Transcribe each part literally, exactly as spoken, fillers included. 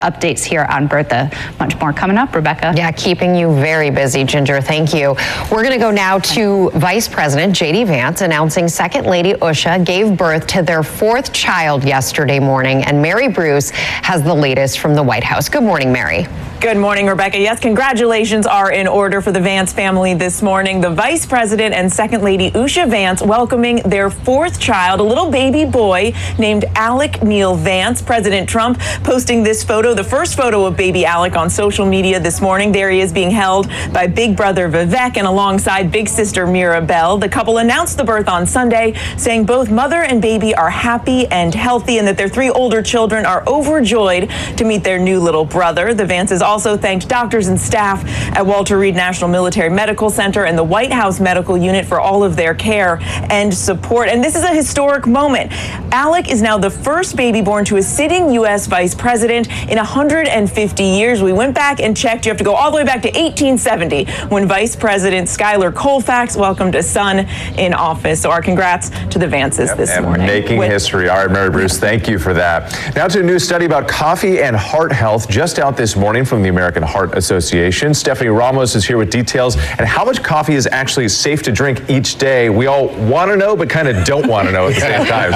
Updates here on Bertha. Much more coming up, Rebecca. Yeah, keeping you very busy, Ginger. Thank you. We're going to go now to Vice President J D Vance announcing Second Lady Usha gave birth to their fourth child yesterday morning, and Mary Bruce has the latest from the White House. Good morning, Mary. Good morning, Rebecca. Yes, congratulations are in order for the Vance family this morning. The Vice President and Second Lady Usha Vance welcoming their fourth child, a little baby boy named Alec Neil Vance. President Trump posting this photo, the first photo of baby Alec on social media this morning. There he is being held by big brother Vivek and alongside big sister Mirabelle. The couple announced the birth on Sunday, saying both mother and baby are happy and healthy and that their three older children are overjoyed to meet their new little brother. The Vances also thanked doctors and staff at Walter Reed National Military Medical Center and the White House Medical Unit for all of their care and support. And this is a historic moment. Alec is now the first baby born to a sitting U S vice president in one hundred fifty years. We went back and checked. You have to go all the way back to eighteen seventy when Vice President Schuyler Colfax welcomed a son in office. So our congrats to the Vances yep, this and morning. Making With history. All right, Mary Bruce, thank you for that. Now to a new study about coffee and heart health just out this morning from the American Heart Association. Stephanie Ramos is here with details and how much coffee is actually safe to drink each day. We all want to know, but kind of don't want to know at the same time.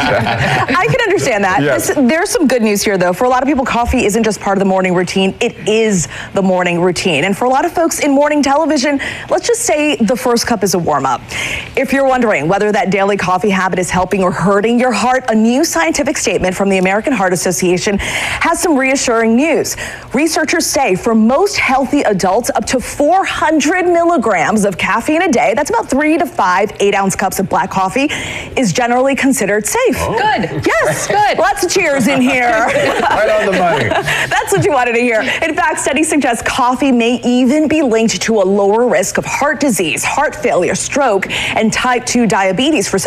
I can understand that. Yes. This, there's some good news here, though. For a lot of people, coffee isn't just part of the morning routine. It is the morning routine. And for a lot of folks in morning television, let's just say the first cup is a warm-up. If you're wondering whether that daily coffee habit is helping or hurting your heart, a new scientific statement from the American Heart Association has some reassuring news. Researchers say for most healthy adults, up to four hundred milligrams of caffeine a day, that's about three to five eight-ounce cups of black coffee, is generally considered safe. Oh. Good. Yes, good. Lots of cheers in here. Right on the money. That's what you wanted to hear. In fact, studies suggest coffee may even be linked to a lower risk of heart disease, heart failure, stroke, and type two diabetes for some